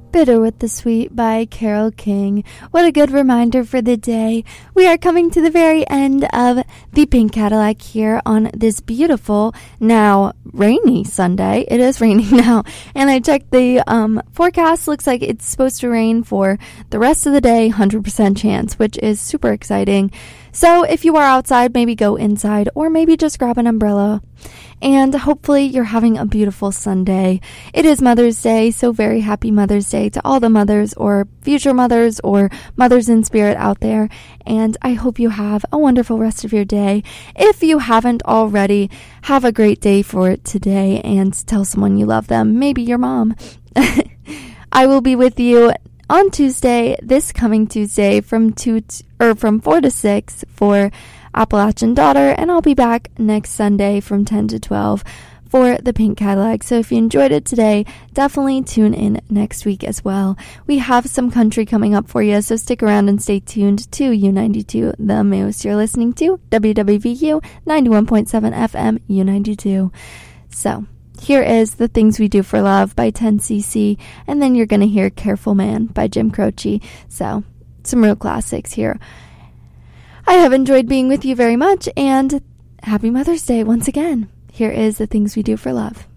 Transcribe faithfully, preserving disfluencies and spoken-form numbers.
Bitter with the Sweet by Carole King. What a good reminder for the day. We are coming to the very end of the Pink Cadillac here on this beautiful, now rainy Sunday. It is raining now. And I checked the um, forecast. Looks like it's supposed to rain for the rest of the day, one hundred percent chance, which is super exciting. So if you are outside, maybe go inside or maybe just grab an umbrella. And hopefully you're having a beautiful Sunday. It is Mother's Day, so very happy Mother's Day to all the mothers or future mothers or mothers in spirit out there. And I hope you have a wonderful rest of your day. If you haven't already, have a great day for today and tell someone you love them, maybe your mom. I will be with you on Tuesday, this coming Tuesday from two t- or from four to six for Appalachian Daughter, and I'll be back next Sunday from ten to twelve for the Pink Cadillac. So if you enjoyed it today, definitely tune in next week as well. We have some country coming up for you, so stick around and stay tuned to U ninety-two The Moose. You're listening to W W V U ninety-one point seven F M U ninety-two. So here is The Things We Do for Love by ten C C, and then you're going to hear Careful Man by Jim Croce. So some real classics here. I have enjoyed being with you very much, and happy Mother's Day once again. Here is The Things We Do for Love.